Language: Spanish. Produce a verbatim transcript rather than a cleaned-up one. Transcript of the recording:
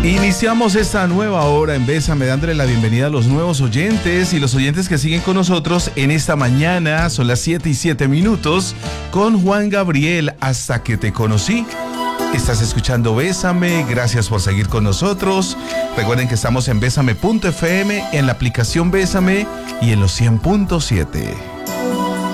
Iniciamos esta nueva hora en Bésame, dándole la bienvenida a los nuevos oyentes y los oyentes que siguen con nosotros en esta mañana. Son las siete y siete minutos con Juan Gabriel, Hasta que te conocí. Estás escuchando Bésame, gracias por seguir con nosotros. Recuerden que estamos en bésame punto f m, en la aplicación Bésame y en los cien punto siete.